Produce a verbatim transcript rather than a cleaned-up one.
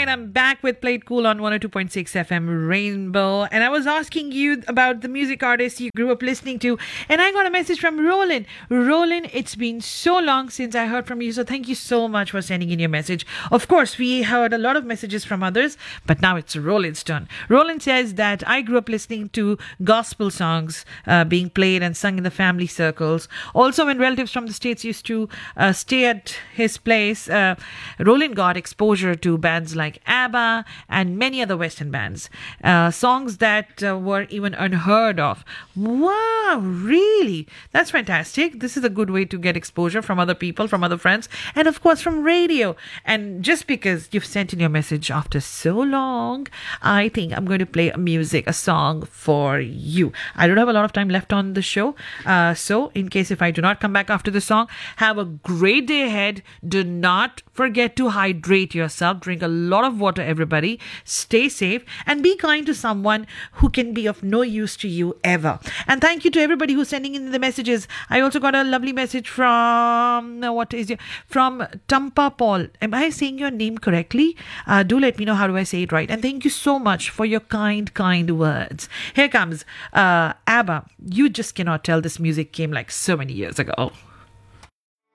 right, I'm back with Played Cool on one oh two point six F M Rainbow. And I was asking you about the music artists you grew up listening to. And I got a message from Roland. Roland, it's been so long since I heard from you. So thank you so much for sending in your message. Of course, we heard a lot of messages from others, but now it's Roland's turn. Roland says that I grew up listening to gospel songs uh, being played and sung in the family circles. Also, when relatives from the States used to uh, stay at his place, uh, Roland got exposure to bands like ABBA and many other Western bands. Uh, songs that uh, were even unheard of. Wow, really? That's fantastic. This is a good way to get exposure from other people, from other friends, and of course from radio. And just because you've sent in your message after so long, I think I'm going to play a music, a song for you. I don't have a lot of time left on the show. Uh, so in case if I do not come back after the song, have a great day ahead. Do not forget to hydrate yourself. Drink a lot of water, everybody. Stay safe and be kind to someone who can be of no use to you ever. And thank you to everybody who's sending in the messages. I also got a lovely message from, uh, what is your, from Tampa Paul. Am I saying your name correctly? Uh, do let me know how do I say it right. And thank you so much for your kind, kind words. Here comes uh, ABBA. You just cannot tell this music came like so many years ago.